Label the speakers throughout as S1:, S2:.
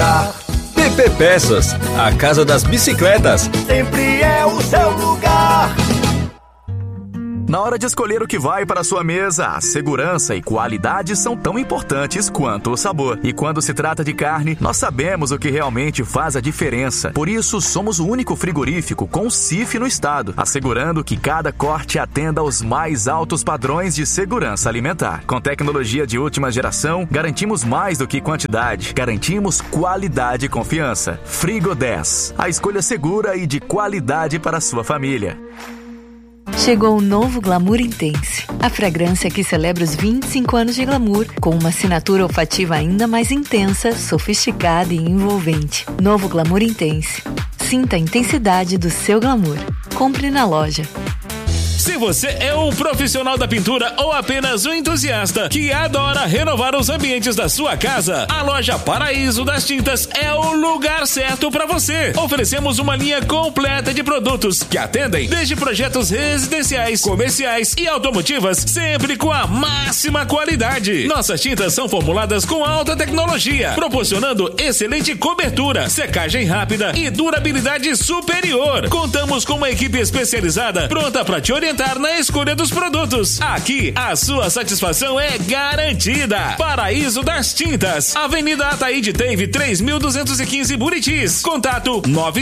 S1: lugar.
S2: PP Peças, a casa das bicicletas.
S1: Sempre é o seu lugar.
S3: Na hora de escolher o que vai para a sua mesa, a segurança e qualidade são tão importantes quanto o sabor. E quando se trata de carne, nós sabemos o que realmente faz a diferença. Por isso, somos o único frigorífico com CIF no estado, assegurando que cada corte atenda aos mais altos padrões de segurança alimentar. Com tecnologia de última geração, garantimos mais do que quantidade, garantimos qualidade e confiança. Frigo 10, a escolha segura e de qualidade para a sua família.
S4: Chegou o novo Glamour Intense, a fragrância que celebra os 25 anos de glamour, com uma assinatura olfativa ainda mais intensa, sofisticada e envolvente. Novo Glamour Intense. Sinta a intensidade do seu glamour. Compre na loja.
S5: Se você é um profissional da pintura ou apenas um entusiasta que adora renovar os ambientes da sua casa, a loja Paraíso das Tintas é o lugar certo para você. Oferecemos uma linha completa de produtos que atendem desde projetos residenciais, comerciais e automotivas, sempre com a máxima qualidade. Nossas tintas são formuladas com alta tecnologia, proporcionando excelente cobertura, secagem rápida e durabilidade superior. Contamos com uma equipe especializada pronta para te orientar na escolha dos produtos. Aqui, a sua satisfação é garantida. Paraíso das Tintas, Avenida Ataíde Teve 3215 Buritis. Contato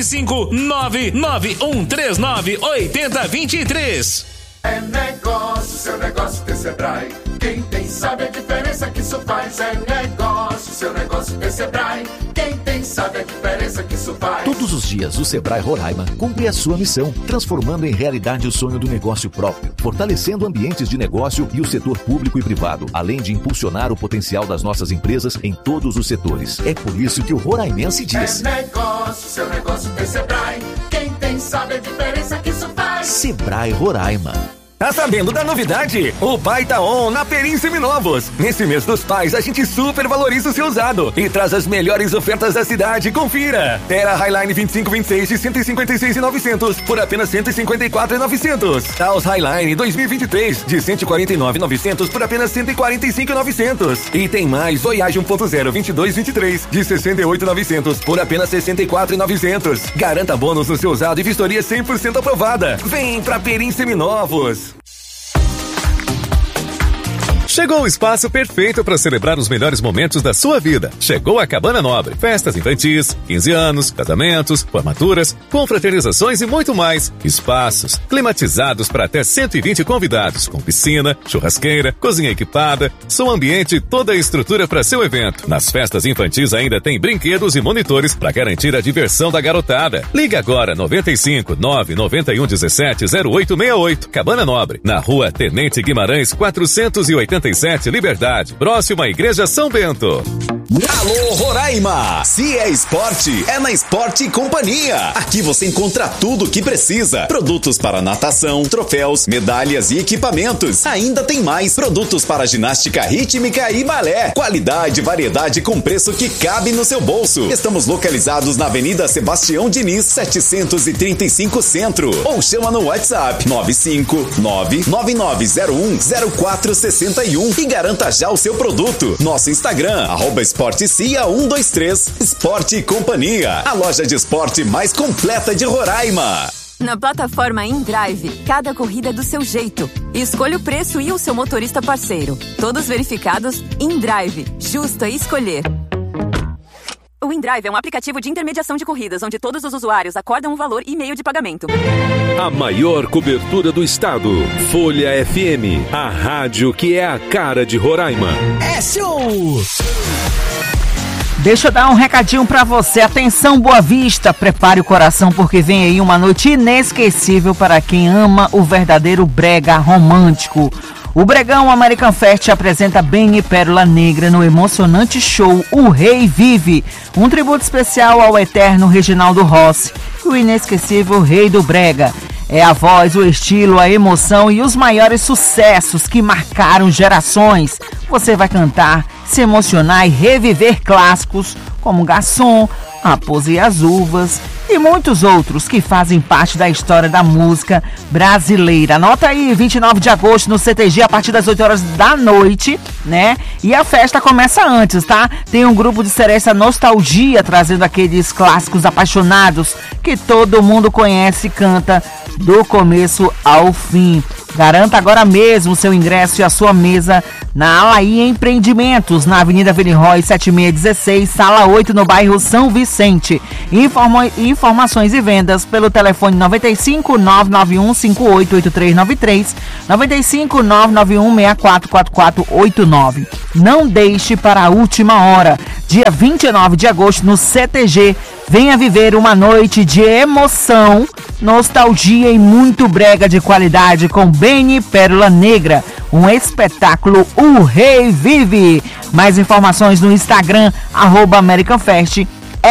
S5: 95991398023.
S6: É negócio, seu negócio tem Sebrae. Quem tem sabe a diferença que isso faz. É negócio, seu negócio tem Sebrae. Quem tem sabe a diferença que isso faz.
S7: Todos os dias o Sebrae Roraima cumpre a sua missão, transformando em realidade o sonho do negócio próprio, fortalecendo ambientes de negócio e o setor público e privado, além de impulsionar o potencial das nossas empresas em todos os setores. É por isso que o roraimense diz:
S6: é negócio, seu negócio tem Sebrae. Quem tem sabe a diferença que isso faz.
S7: Sebrae Roraima.
S8: Tá sabendo da novidade? O Pai tá on na Perim Seminovos. Nesse mês dos pais, a gente super valoriza o seu usado e traz as melhores ofertas da cidade. Confira! Terra Highline 2526 de 156.900 por apenas 154.900. Taos Highline 2023 de 149.900 por apenas 145.900. E tem mais Voyage 1.0 2223 de 68.900 por apenas 64.900. Garanta bônus no seu usado e vistoria 100% aprovada. Vem pra Perim Seminovos.
S9: Chegou o espaço perfeito para celebrar os melhores momentos da sua vida. Chegou a Cabana Nobre. Festas infantis, 15 anos, casamentos, formaturas, confraternizações e muito mais. Espaços climatizados para até 120 convidados, com piscina, churrasqueira, cozinha equipada, som ambiente e toda a estrutura para seu evento. Nas festas infantis ainda tem brinquedos e monitores para garantir a diversão da garotada. Ligue agora 95 991 17 0868. Cabana Nobre, na Rua Tenente Guimarães 487, Liberdade, próximo à Igreja São Bento.
S10: Alô Roraima! Se é esporte, é na Esporte Companhia. Aqui você encontra tudo o que precisa. Produtos para natação, troféus, medalhas e equipamentos. Ainda tem mais produtos para ginástica rítmica e balé. Qualidade, variedade com preço que cabe no seu bolso. Estamos localizados na Avenida Sebastião Diniz, 735 Centro. Ou chama no WhatsApp 95999010461 e garanta já o seu produto. Nosso Instagram, @esportecia123. Esporte Companhia, a loja de esporte mais completa de Roraima.
S11: Na plataforma InDrive, cada corrida é do seu jeito. Escolha o preço e o seu motorista parceiro. Todos verificados, InDrive. Justo é escolher. O InDrive é um aplicativo de intermediação de corridas, onde todos os usuários acordam um valor e meio de pagamento.
S12: A maior cobertura do estado. Folha FM, a rádio que é a cara de Roraima.
S13: É show! Deixa eu dar um recadinho pra você. Atenção, Boa Vista, prepare o coração porque vem aí uma noite inesquecível para quem ama o verdadeiro brega romântico. O Bregão American Fest apresenta Ben e Pérola Negra no emocionante show O Rei Vive, um tributo especial ao eterno Reginaldo Rossi, o inesquecível rei do brega. É a voz, o estilo, a emoção e os maiores sucessos que marcaram gerações. Você vai cantar, se emocionar e reviver clássicos como Garçom, Raposa e as Uvas e muitos outros que fazem parte da história da música brasileira. Anota aí, 29 de agosto no CTG a partir das 8 horas da noite, né? E a festa começa antes, tá? Tem um grupo de Seresta Nostalgia trazendo aqueles clássicos apaixonados que todo mundo conhece e canta do começo ao fim. Garanta agora mesmo o seu ingresso e a sua mesa na Alaí Empreendimentos, na Avenida Veniroy 7616, sala 8, no bairro São Vicente. Informações e vendas pelo telefone 95 991 588393, 95 991 644489. Não deixe para a última hora. Dia 29 de agosto no CTG. Venha viver uma noite de emoção, nostalgia e muito brega de qualidade com Beni Pérola Negra. Um espetáculo O Rei Vive. Mais informações no Instagram, @AmericanFestRR.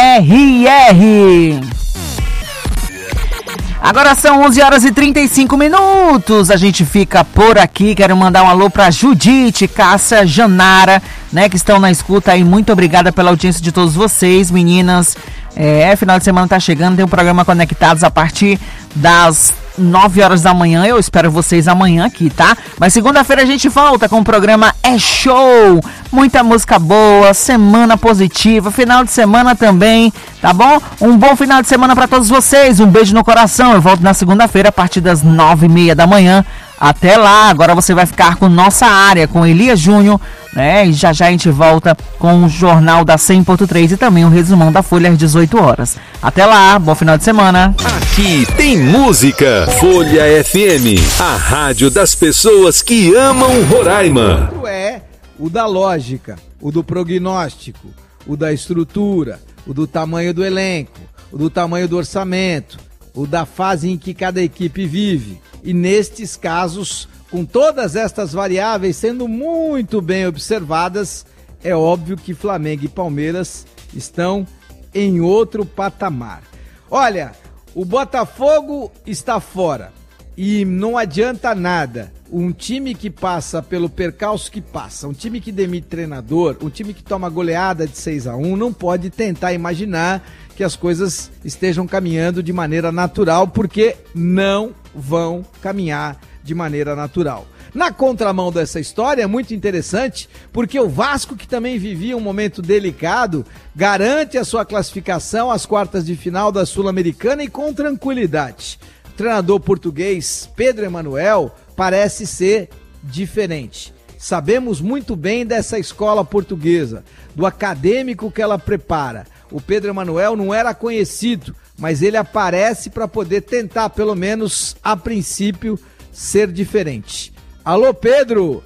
S13: Agora são 11 horas e 35 minutos. A gente fica por aqui. Quero mandar um alô para Judite, Cássia, Janara, né, que estão na escuta aí. Muito obrigada pela audiência de todos vocês, meninas. Final de semana tá chegando, tem um programa Conectados a partir das 9 horas da manhã. Eu espero vocês amanhã aqui, tá? Mas segunda-feira a gente volta com o programa É Show. Muita música boa, semana positiva, final de semana também, tá bom? Um bom final de semana para todos vocês. Um beijo no coração. Eu volto na segunda-feira a partir das 9h30 da manhã. Até lá, agora você vai ficar com Nossa Área, com Elias Júnior, né? E já a gente volta com o Jornal da 100.3 e também o resumão da Folha às 18 horas. Até lá, bom final de semana.
S12: Aqui tem música. Folha FM, a rádio das pessoas que amam Roraima.
S14: É o da lógica, o do prognóstico, o da estrutura, o do tamanho do elenco, o do tamanho do orçamento, o da fase em que cada equipe vive. E nestes casos, com todas estas variáveis sendo muito bem observadas, é óbvio que Flamengo e Palmeiras estão em outro patamar. Olha, o Botafogo está fora e não adianta nada. Um time que passa pelo percalço que passa, um time que demite treinador, um time que toma goleada de 6-1, não pode tentar imaginar que as coisas estejam caminhando de maneira natural, porque não vão caminhar de maneira natural. Na contramão dessa história é muito interessante, porque o Vasco, que também vivia um momento delicado, garante a sua classificação às quartas de final da Sul-Americana e com tranquilidade. O treinador português Pedro Emanuel parece ser diferente. Sabemos muito bem dessa escola portuguesa, do acadêmico que ela prepara. O Pedro Emanuel não era conhecido, mas ele aparece para poder tentar, pelo menos a princípio, ser diferente. Alô, Pedro,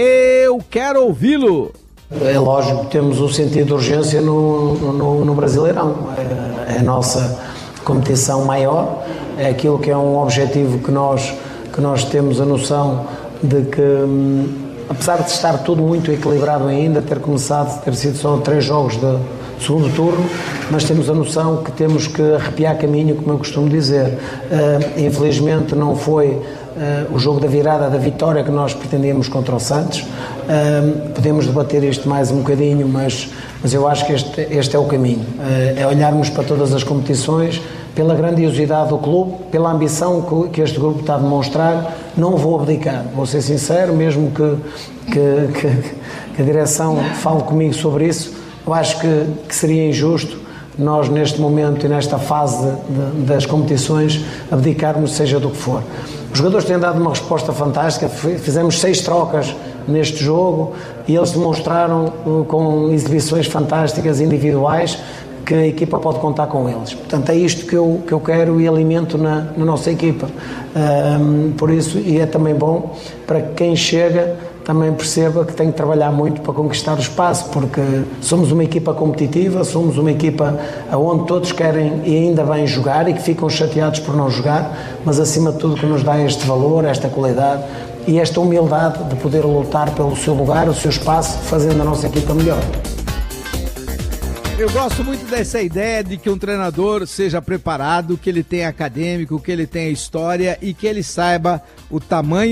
S14: eu quero ouvi-lo.
S15: É lógico que temos o sentido de urgência no Brasileirão. É a nossa competição maior, é aquilo que é um objetivo que nós temos a noção de que, apesar de estar tudo muito equilibrado ainda, ter sido só 3 jogos de segundo turno, mas temos a noção que temos que arrepiar caminho, como eu costumo dizer. Infelizmente não foi o jogo da virada, da vitória que nós pretendíamos contra o Santos. Podemos debater isto mais um bocadinho, mas eu acho que este é o caminho. É olharmos para todas as competições, pela grandiosidade do clube, pela ambição que este grupo está a demonstrar. Não vou abdicar, vou ser sincero, mesmo que a direção fale comigo sobre isso. Eu acho que seria injusto nós, neste momento e nesta fase das competições, abdicarmos, seja do que for. Os jogadores têm dado uma resposta fantástica. Fizemos 6 trocas neste jogo e eles demonstraram com exibições fantásticas individuais que a equipa pode contar com eles. Portanto, é isto que eu quero e alimento na nossa equipa. Por isso, e é também bom para quem chega também perceba que tem que trabalhar muito para conquistar o espaço, porque somos uma equipa competitiva, somos uma equipa onde todos querem e ainda bem jogar e que ficam chateados por não jogar, mas acima de tudo que nos dá este valor, esta qualidade e esta humildade de poder lutar pelo seu lugar, o seu espaço, fazendo a nossa equipa melhor.
S14: Eu gosto muito dessa ideia de que um treinador seja preparado, que ele tenha acadêmico, que ele tenha história e que ele saiba o tamanho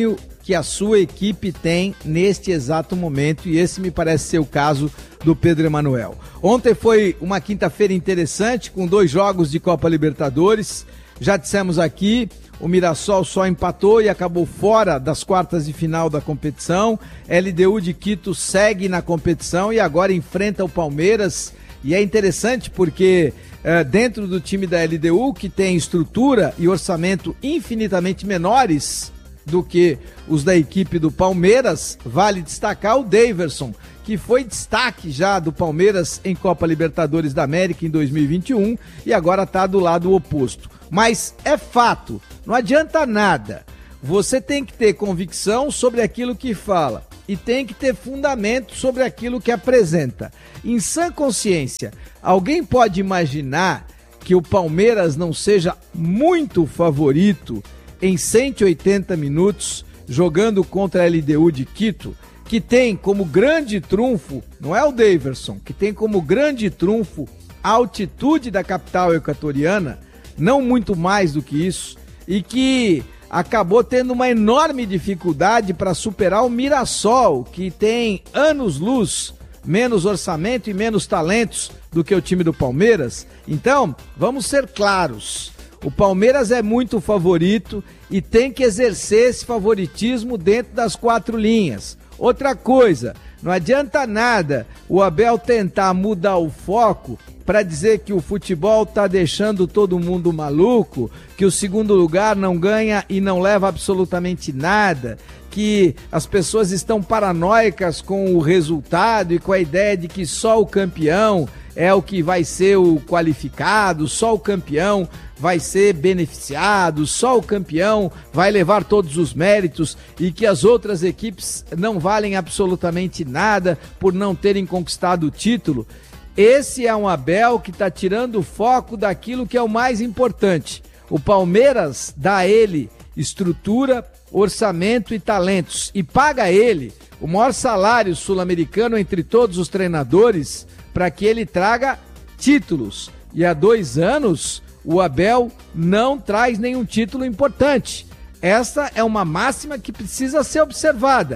S14: que a sua equipe tem neste exato momento, e esse me parece ser o caso do Pedro Emanuel. Ontem foi uma quinta-feira interessante, com 2 jogos de Copa Libertadores. Já dissemos aqui, o Mirassol só empatou e acabou fora das quartas de final da competição. LDU de Quito segue na competição e agora enfrenta o Palmeiras. E é interessante porque dentro do time da LDU, que tem estrutura e orçamento infinitamente menores do que os da equipe do Palmeiras, vale destacar o Daverson, que foi destaque já do Palmeiras em Copa Libertadores da América em 2021 e agora está do lado oposto. Mas é fato, não adianta nada. Você tem que ter convicção sobre aquilo que fala e tem que ter fundamento sobre aquilo que apresenta. Em sã consciência, alguém pode imaginar que o Palmeiras não seja muito favorito em 180 minutos, jogando contra a LDU de Quito, que tem como grande trunfo, não é o Daverson, que tem como grande trunfo a altitude da capital equatoriana, não muito mais do que isso, e que acabou tendo uma enorme dificuldade para superar o Mirassol, que tem anos-luz, menos orçamento e menos talentos do que o time do Palmeiras. Então, vamos ser claros. O Palmeiras é muito favorito e tem que exercer esse favoritismo dentro das 4 linhas. Outra coisa, não adianta nada o Abel tentar mudar o foco para dizer que o futebol está deixando todo mundo maluco, que o segundo lugar não ganha e não leva absolutamente nada, que as pessoas estão paranoicas com o resultado e com a ideia de que só o campeão é o que vai ser o qualificado, só o campeão vai ser beneficiado, só o campeão vai levar todos os méritos e que as outras equipes não valem absolutamente nada por não terem conquistado o título. Esse é um Abel que está tirando o foco daquilo que é o mais importante. O Palmeiras dá a ele estrutura, orçamento e talentos e paga a ele o maior salário sul-americano entre todos os treinadores para que ele traga títulos. E há 2 anos o Abel não traz nenhum título importante. Essa é uma máxima que precisa ser observada.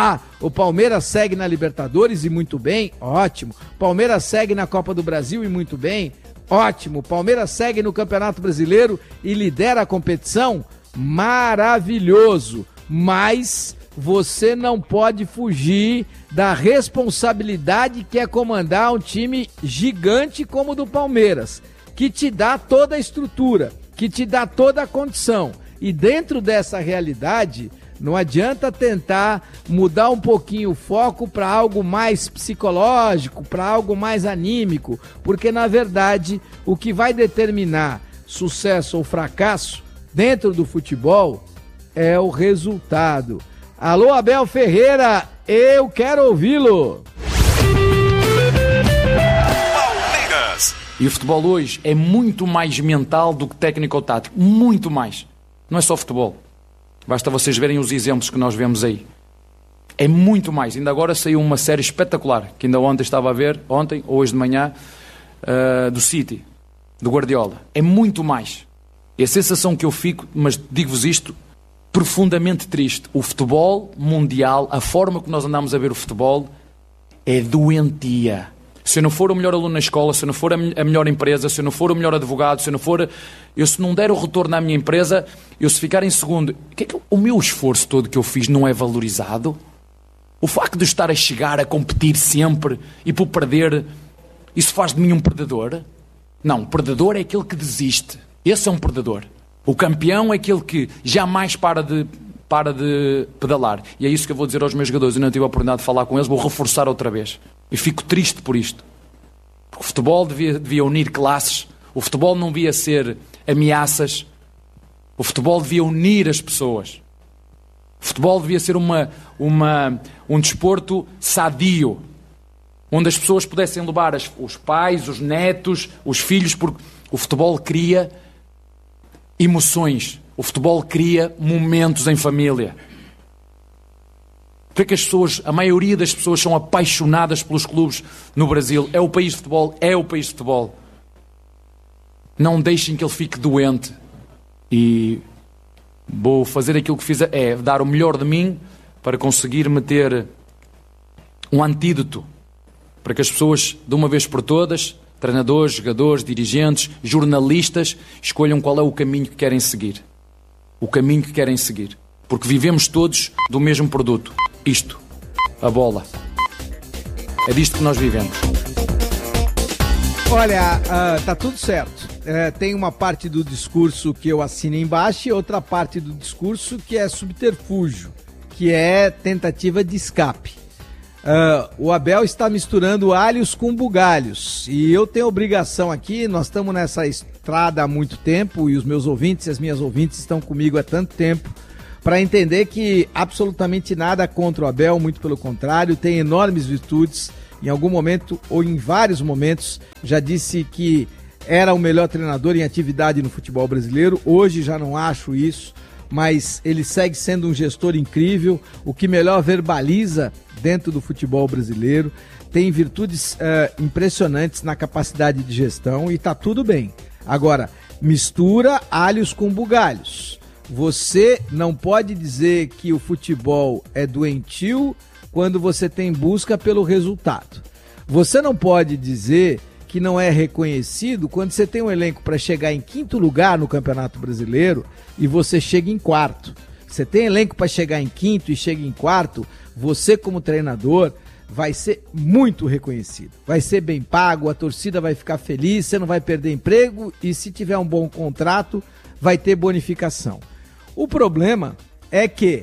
S14: O Palmeiras segue na Libertadores e muito bem, ótimo. Palmeiras segue na Copa do Brasil e muito bem, ótimo. Palmeiras segue no Campeonato Brasileiro e lidera a competição, maravilhoso. Mas você não pode fugir da responsabilidade que é comandar um time gigante como o do Palmeiras, que te dá toda a estrutura, que te dá toda a condição. E dentro dessa realidade, não adianta tentar mudar um pouquinho o foco para algo mais psicológico, para algo mais anímico, porque na verdade o que vai determinar sucesso ou fracasso dentro do futebol é o resultado. Alô, Abel Ferreira, eu quero ouvi-lo.
S16: Palmeiras. E o futebol hoje é muito mais mental do que técnico ou tático, muito mais. Não é só futebol. Basta vocês verem os exemplos que nós vemos aí. É muito mais. Ainda agora saiu uma série espetacular, que ainda ontem estava a ver, ontem ou hoje de manhã, do City, do Guardiola. É muito mais. É a sensação que eu fico, mas digo-vos isto, profundamente triste. O futebol mundial, a forma que nós andamos a ver o futebol, é doentia. Se eu não for o melhor aluno na escola, se eu não for a melhor empresa, se eu não for o melhor advogado, se não der o retorno à minha empresa, eu se ficar em segundo, o meu esforço todo que eu fiz não é valorizado? O facto de eu estar a chegar, a competir sempre e por perder, isso faz de mim um perdedor? Não, perdedor é aquele que desiste. Esse é um perdedor. O campeão é aquele que jamais para de pedalar. E é isso que eu vou dizer aos meus jogadores. Eu não tive a oportunidade de falar com eles, vou reforçar outra vez. E fico triste por isto. Porque o futebol devia unir classes. O futebol não devia ser ameaças. O futebol devia unir as pessoas. O futebol devia ser um desporto sadio, onde as pessoas pudessem levar os pais, os netos, os filhos, porque o futebol cria emoções. O futebol cria momentos em família. Porque é que a maioria das pessoas são apaixonadas pelos clubes no Brasil? É o país de futebol, é o país de futebol. Não deixem que ele fique doente. E Vou fazer aquilo que fiz, é dar o melhor de mim para conseguir meter um antídoto para que as pessoas, de uma vez por todas, treinadores, jogadores, dirigentes, jornalistas, escolham qual é o caminho que querem seguir. O caminho que querem seguir. Porque vivemos todos do mesmo produto. Isto, a bola. É disto que nós vivemos.
S14: Olha, tá tudo certo. Tem uma parte do discurso que eu assino embaixo e outra parte do discurso que é subterfúgio, que é tentativa de escape. O Abel está misturando alhos com bugalhos e eu tenho obrigação aqui, nós estamos nessa estrada há muito tempo e os meus ouvintes e as minhas ouvintes estão comigo há tanto tempo para entender que absolutamente nada contra o Abel, muito pelo contrário, tem enormes virtudes. Em algum momento, ou em vários momentos, já disse que era o melhor treinador em atividade no futebol brasileiro. Hoje já não acho isso, mas ele segue sendo um gestor incrível, o que melhor verbaliza dentro do futebol brasileiro. Tem virtudes impressionantes na capacidade de gestão e tá tudo bem. Agora, mistura alhos com bugalhos. Você não pode dizer que o futebol é doentio quando você tem busca pelo resultado. Você não pode dizer que não é reconhecido quando você tem um elenco para chegar em 5º lugar no Campeonato Brasileiro e você chega em 4º. Você tem elenco para chegar em 5º e chega em 4º, você como treinador vai ser muito reconhecido. Vai ser bem pago, a torcida vai ficar feliz, você não vai perder emprego e se tiver um bom contrato, vai ter bonificação. O problema é que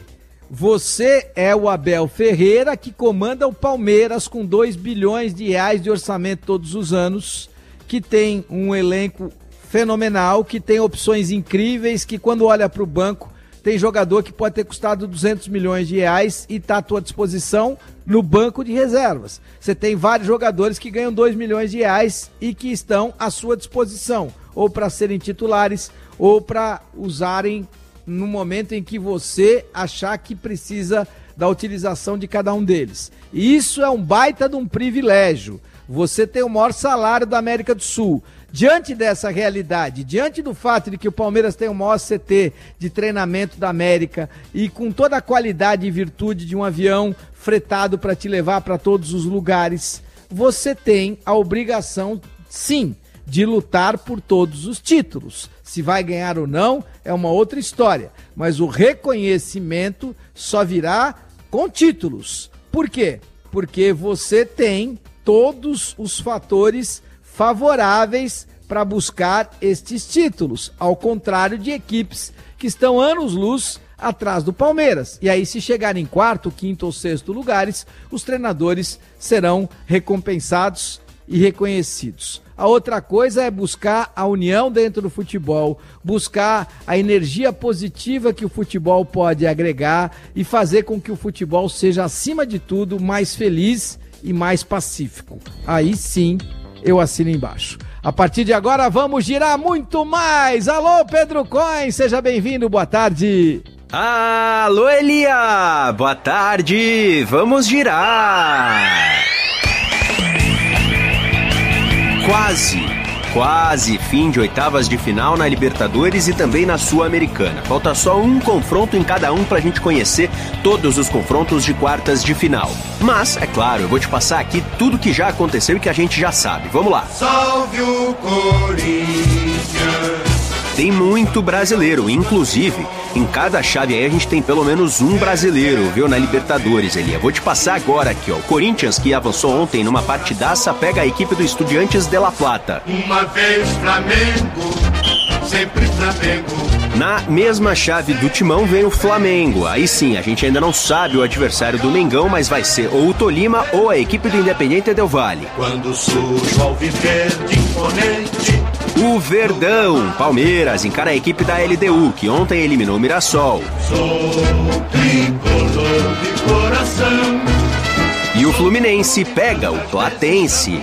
S14: você é o Abel Ferreira que comanda o Palmeiras com 2 bilhões de reais de orçamento todos os anos, que tem um elenco fenomenal, que tem opções incríveis, que quando olha para o banco tem jogador que pode ter custado 200 milhões de reais e está à tua disposição no banco de reservas. Você tem vários jogadores que ganham 2 milhões de reais e que estão à sua disposição, ou para serem titulares, ou para usarem no momento em que você achar que precisa da utilização de cada um deles. E isso é um baita de um privilégio. Você tem o maior salário da América do Sul. Diante dessa realidade, diante do fato de que o Palmeiras tem o maior CT de treinamento da América e com toda a qualidade e virtude de um avião fretado para te levar para todos os lugares, você tem a obrigação, sim, de lutar por todos os títulos. Se vai ganhar ou não é uma outra história, mas o reconhecimento só virá com títulos. Por quê? Porque você tem todos os fatores favoráveis para buscar estes títulos, ao contrário de equipes que estão anos-luz atrás do Palmeiras. E aí, se chegarem em 4º, 5º ou 6º lugares, os treinadores serão recompensados e reconhecidos. A outra coisa é buscar a união dentro do futebol, buscar a energia positiva que o futebol pode agregar e fazer com que o futebol seja, acima de tudo, mais feliz e mais pacífico. Aí sim, eu assino embaixo. A partir de agora, vamos girar muito mais. Alô, Pedro Cohen, seja bem-vindo, boa tarde.
S17: Alô, Elia, boa tarde, vamos girar. Quase fim de oitavas de final na Libertadores e também na Sul-Americana. Falta só um confronto em cada um pra gente conhecer todos os confrontos de quartas de final. Mas, é claro, eu vou te passar aqui tudo que já aconteceu e que a gente já sabe. Vamos lá.
S6: Salve o Corinthians!
S17: Tem muito brasileiro, inclusive, em cada chave aí a gente tem pelo menos um brasileiro, viu, na Libertadores, Elia. Vou te passar agora aqui, ó. O Corinthians, que avançou ontem numa partidaça, pega a equipe do Estudiantes de La Plata.
S6: Uma vez Flamengo, sempre Flamengo.
S17: Na mesma chave do Timão vem o Flamengo. Aí sim, a gente ainda não sabe o adversário do Mengão, mas vai ser ou o Tolima ou a equipe do Independiente del Valle.
S6: Quando surge o alviverde imponente,
S17: o Verdão, Palmeiras, encara a equipe da LDU, que ontem eliminou o Mirassol.
S6: Sou tricolor de coração.
S17: E o Fluminense pega o Platense.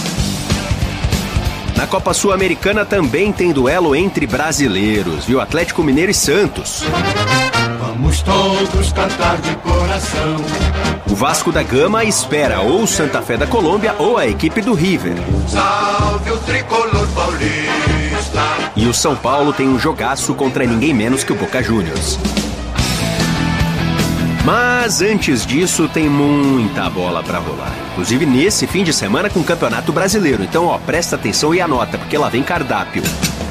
S17: Na Copa Sul-Americana também tem duelo entre brasileiros, viu? Atlético Mineiro e Santos.
S6: Vamos todos cantar de coração.
S17: O Vasco da Gama espera ou Santa Fé da Colômbia ou a equipe do River.
S6: Salve o tricolor paulista.
S17: E o São Paulo tem um jogaço contra ninguém menos que o Boca Juniors. Mas antes disso tem muita bola pra rolar. Inclusive nesse fim de semana com o Campeonato Brasileiro. Então, presta atenção e anota, porque lá vem cardápio.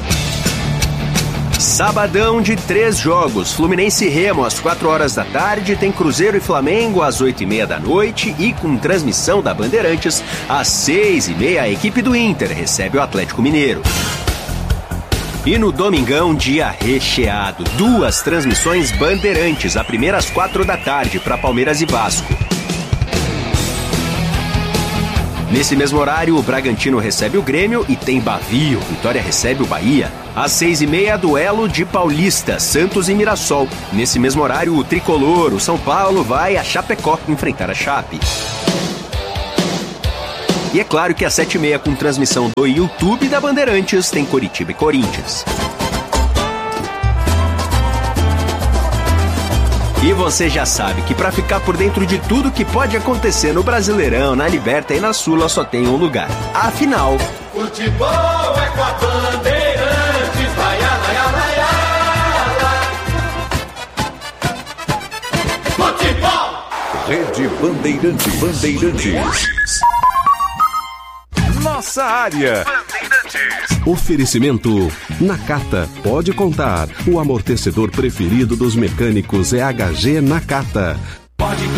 S17: Sabadão de 3 jogos, Fluminense e Remo às 4 horas da tarde, tem Cruzeiro e Flamengo às 8h30 da noite e com transmissão da Bandeirantes às 6h30 a equipe do Inter recebe o Atlético Mineiro. E no domingão, dia recheado, 2 transmissões Bandeirantes, a primeira às 4 da tarde para Palmeiras e Vasco. Nesse mesmo horário, o Bragantino recebe o Grêmio e tem Bavi, o Vitória recebe o Bahia. Às 6h30, duelo de Paulista, Santos e Mirassol. Nesse mesmo horário, o Tricolor, o São Paulo, vai a Chapecó enfrentar a Chape. E é claro que às 7h30, com transmissão do YouTube da Bandeirantes, tem Coritiba e Corinthians. E você já sabe que para ficar por dentro de tudo que pode acontecer no Brasileirão, na Liberta e na Sula só tem um lugar. Afinal,
S6: futebol é com a Bandeirantes, vai, futebol!
S9: Rede Bandeirantes. Nossa área.
S12: Oferecimento Nakata. Pode contar. O amortecedor preferido dos mecânicos é HG Nakata.
S6: Pode